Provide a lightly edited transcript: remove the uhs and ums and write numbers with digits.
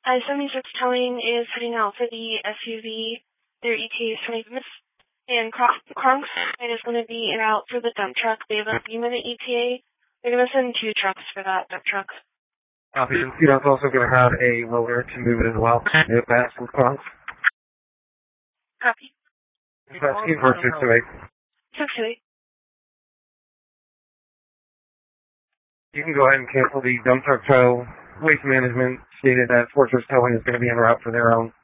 I-76 towing is heading out for the SUV. Their ETA is 20 minutes. And Kronk's is going to be out for the dump truck. They have a 3-minute ETA. They're going to send 2 trucks for that dump truck. Copy. It's also going to have a loader to move it as well. If that's with Kronk's. Copy. That's for 628. 628. You can go ahead and cancel the dump truck tow. Waste Management stated that Fortress Towing is going to be en route for their own